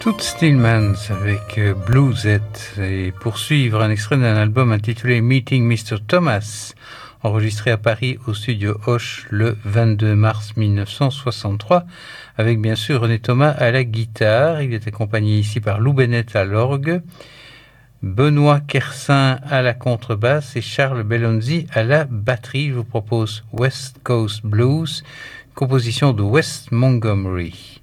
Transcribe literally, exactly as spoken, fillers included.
Toots Thielemans avec euh, Bluesette et poursuivre un extrait d'un album intitulé Meeting mister Thomas, enregistré à Paris au studio Hoche le vingt-deux mars mille neuf cent soixante-trois, avec bien sûr René Thomas à la guitare. Il est accompagné ici par Lou Bennett à l'orgue, Benoît Kersin à la contrebasse et Charles Bellonzi à la batterie. Je vous propose West Coast Blues, composition de Wes Montgomery.